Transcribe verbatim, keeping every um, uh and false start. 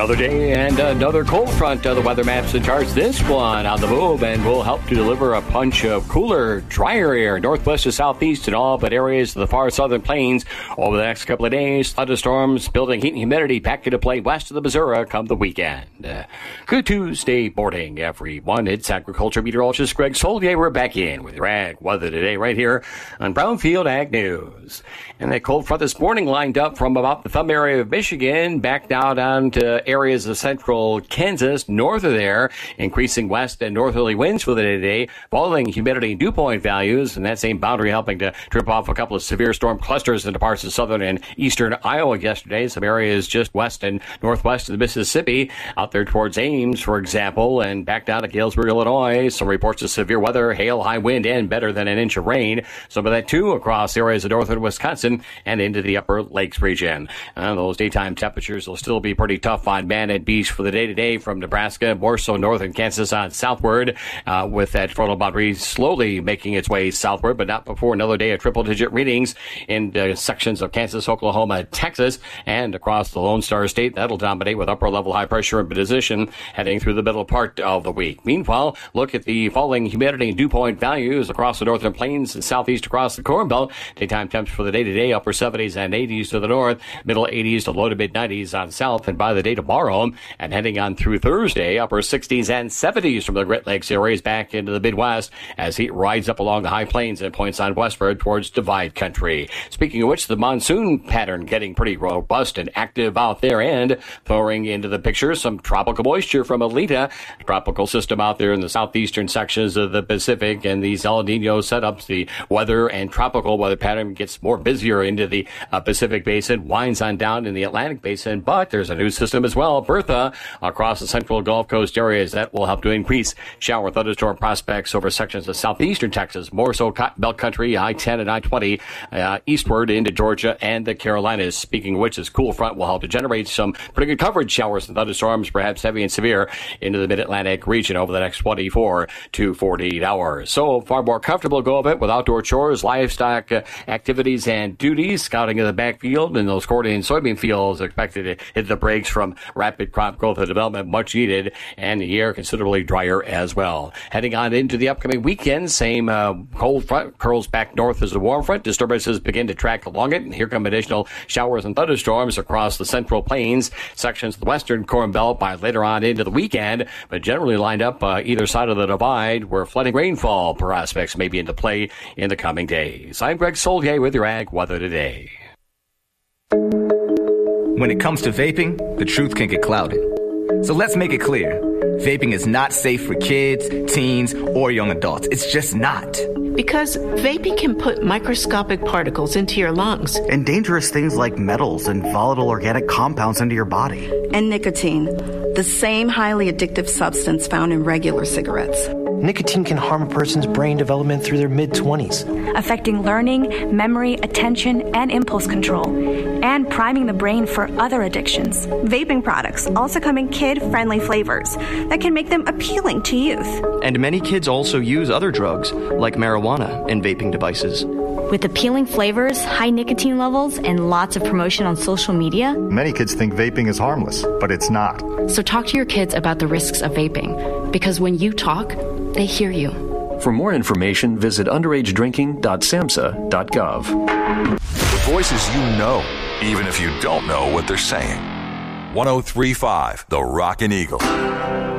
Another day and another cold front. Uh, the weather maps in charge. This one on the move and will help to deliver a punch of cooler, drier air northwest to southeast and all but areas of the far southern plains over the next couple of days. Thunderstorms building heat and humidity back into play west of the Missouri come the weekend. Uh, good Tuesday morning, everyone. It's agriculture meteorologist Greg Solier. We're back in with your ag weather today right here on Brownfield Ag News. And that cold front this morning lined up from about the thumb area of Michigan back down down to areas of central Kansas, north of there, increasing west and northerly winds for the day today, falling humidity and dew point values, and that same boundary helping to trip off a couple of severe storm clusters into parts of southern and eastern Iowa yesterday. Some areas just west and northwest of the Mississippi, out there towards Ames, for example, and back down to Galesburg, Illinois. Some reports of severe weather, hail, high wind, and better than an inch of rain. Some of that, too, across areas of northern Wisconsin and into the upper lakes region. Uh, those daytime temperatures will still be pretty tough on man and beast for the day today from Nebraska, more so northern Kansas on southward, uh, with that frontal boundary slowly making its way southward, but not before another day of triple-digit readings in uh, sections of Kansas, Oklahoma, Texas, and across the Lone Star State. That'll dominate with upper-level high pressure in position heading through the middle part of the week. Meanwhile, look at the falling humidity and dew point values across the northern plains and southeast across the Corn Belt. Daytime temps for the day today, upper seventies and eighties to the north, middle eighties to low to mid-nineties on south, and by the day tomorrow and heading on through Thursday, upper sixties and seventies from the Great Lakes areas back into the Midwest as heat rides up along the high plains and points on westward towards Divide Country. Speaking of which, the monsoon pattern getting pretty robust and active out there and throwing into the picture some tropical moisture from Alita, tropical system out there in the southeastern sections of the Pacific, and these El Nino setups, the weather and tropical weather pattern gets more busier into the uh, Pacific Basin, winds on down in the Atlantic Basin, but there's a new system as well, Bertha, across the central Gulf Coast areas that will help to increase shower thunderstorm prospects over sections of southeastern Texas, more so Cotton Belt country, I ten and I twenty, uh, eastward into Georgia and the Carolinas. Speaking of which, this cool front will help to generate some pretty good coverage showers and thunderstorms, perhaps heavy and severe, into the mid-Atlantic region over the next twenty-four to forty-eight hours. So far more comfortable go of it with outdoor chores, livestock uh, activities and duties, scouting in the backfield, and those corn and soybean fields expected to hit the brakes from rapid crop growth and development, much needed, and the air considerably drier as well. Heading on into the upcoming weekend, same uh, cold front curls back north as the warm front. Disturbances begin to track along it, and here come additional showers and thunderstorms across the central plains, sections of the western Corn Belt by later on into the weekend, but generally lined up uh, either side of the divide where flooding rainfall prospects may be into play in the coming days. I'm Greg Solier with your Ag Weather Today. When it comes to vaping, the truth can get clouded. So let's make it clear. Vaping is not safe for kids, teens, or young adults. It's just not. Because vaping can put microscopic particles into your lungs. And dangerous things like metals and volatile organic compounds into your body. And nicotine, the same highly addictive substance found in regular cigarettes. Nicotine can harm a person's brain development through their mid-twenties, affecting learning, memory, attention, and impulse control, and priming the brain for other addictions. Vaping products also come in kid-friendly flavors that can make them appealing to youth. And many kids also use other drugs, like marijuana, in vaping devices. With appealing flavors, high nicotine levels, and lots of promotion on social media, many kids think vaping is harmless, but it's not. So talk to your kids about the risks of vaping, because when you talk, they hear you. For more information, visit underage drinking dot samhsa dot gov. The voices you know, even if you don't know what they're saying. one oh three point five, The Rockin' Eagle.